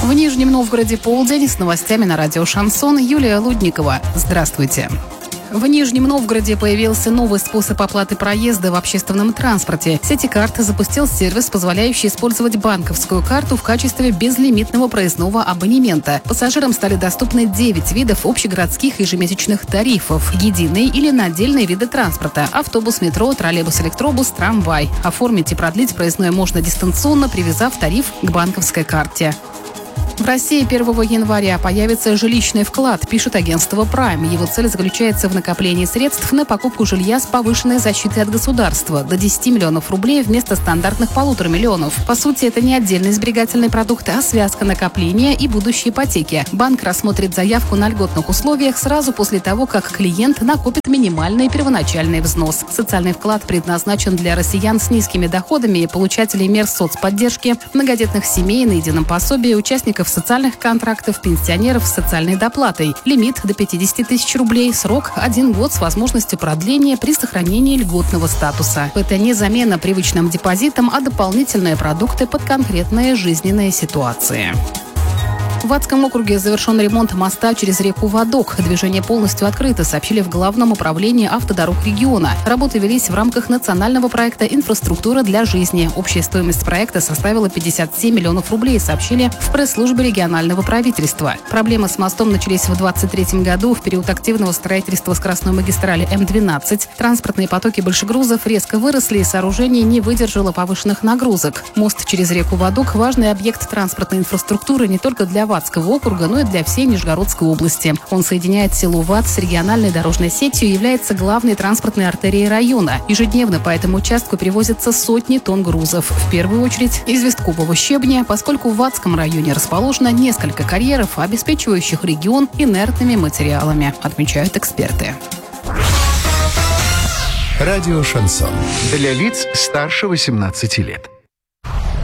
В Нижнем Новгороде полдень. С новостями на радио «Шансон» Юлия Лудникова. Здравствуйте. В Нижнем Новгороде появился новый способ оплаты проезда в общественном транспорте. Сетикарт запустил сервис, позволяющий использовать банковскую карту в качестве безлимитного проездного абонемента. Пассажирам стали доступны 9 видов общегородских ежемесячных тарифов. Единые или на отдельные виды транспорта – автобус, метро, троллейбус, электробус, трамвай. Оформить и продлить проездной можно дистанционно, привязав тариф к банковской карте. В России 1 января появится жилищный вклад, пишет агентство Prime. Его цель заключается в накоплении средств на покупку жилья с повышенной защитой от государства до 10 миллионов рублей вместо стандартных 1,5 миллиона. По сути, это не отдельный сберегательный продукт, а связка накопления и будущей ипотеки. Банк рассмотрит заявку на льготных условиях сразу после того, как клиент накопит минимальный первоначальный взнос. Социальный вклад предназначен для россиян с низкими доходами и получателей мер соцподдержки, многодетных семей на едином пособии, участников социальных контрактов, пенсионеров с социальной доплатой. Лимит до 50 тысяч рублей, срок 1 год с возможностью продления при сохранении льготного статуса. Это не замена привычным депозитам, а дополнительные продукты под конкретные жизненные ситуации. В Ватском округе завершен ремонт моста через реку Водок. Движение полностью открыто, сообщили в Главном управлении автодорог региона. Работы велись в рамках национального проекта «Инфраструктура для жизни». Общая стоимость проекта составила 57 миллионов рублей, сообщили в пресс-службе регионального правительства. Проблемы с мостом начались в 2023 году, в период активного строительства скоростной магистрали М12. Транспортные потоки большегрузов резко выросли, и сооружение не выдержало повышенных нагрузок. Мост через реку Водок – важный объект транспортной инфраструктуры не только для Ватского округа, но и для всей Нижегородской области. Он соединяет село Ват с региональной дорожной сетью и является главной транспортной артерией района. Ежедневно по этому участку перевозятся сотни тонн грузов. В первую очередь известкового щебня, поскольку в Ватском районе расположено несколько карьеров, обеспечивающих регион инертными материалами, отмечают эксперты. Радио «Шансон». Для лиц старше 18 лет.